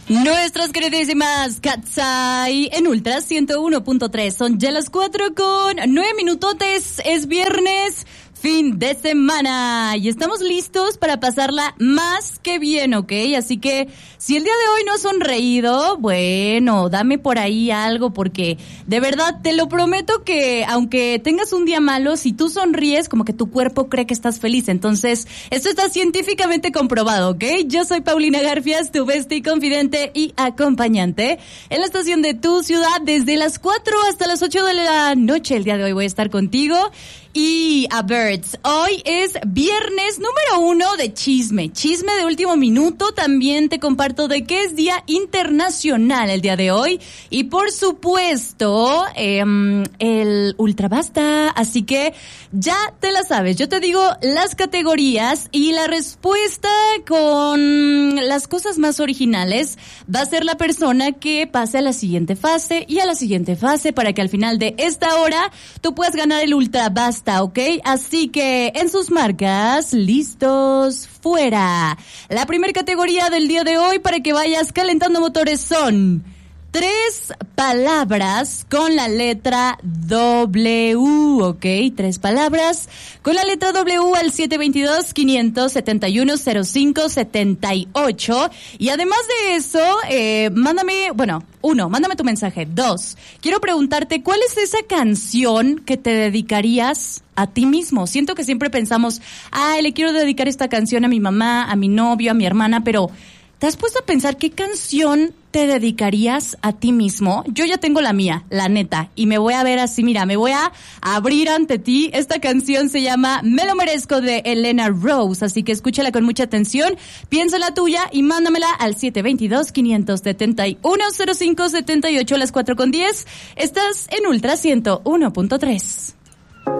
Nuestras queridísimas Katsai en Ultra 101.3. Son ya las 4:09. Es viernes, fin de semana. Y estamos listos para pasarla más que bien, ¿ok? Así que si el día de hoy no has sonreído, bueno, dame por ahí algo, porque de verdad te lo prometo que aunque tengas un día malo, si tú sonríes, como que tu cuerpo cree que estás feliz. Entonces, esto está científicamente comprobado, ¿ok? Yo soy Paulina Garfias, tu bestie, confidente y acompañante en la estación de tu ciudad desde las 4 hasta las 8 de la noche. El día de hoy voy a estar contigo. Y a Birds, hoy es viernes número 1 de chisme de último minuto. También te comparto de que es Día Internacional el día de hoy. Y por supuesto, el Ultra Basta. Así que ya te la sabes. Yo te digo las categorías y la respuesta con las cosas más originales va a ser la persona que pase a la siguiente fase y a la siguiente fase para que al final de esta hora tú puedas ganar el Ultra Basta. ¿Ok? Así que en sus marcas, listos, fuera. La primera categoría del día de hoy para que vayas calentando motores son 3 palabras con la letra W, ¿ok? 3 palabras con la letra W al 722-571-0578. Y además de eso, mándame tu mensaje. 2, quiero preguntarte, ¿cuál es esa canción que te dedicarías a ti mismo? Siento que siempre pensamos, le quiero dedicar esta canción a mi mamá, a mi novio, a mi hermana, pero ¿te has puesto a pensar qué canción te dedicarías a ti mismo? Yo ya tengo la mía, la neta, y me voy a ver así, mira, me voy a abrir ante ti. Esta canción se llama Me lo merezco, de Elena Rose, así que escúchala con mucha atención, piensa la tuya y mándamela al 722-571-0578 a las 4:10. Estás en Ultra 101.3.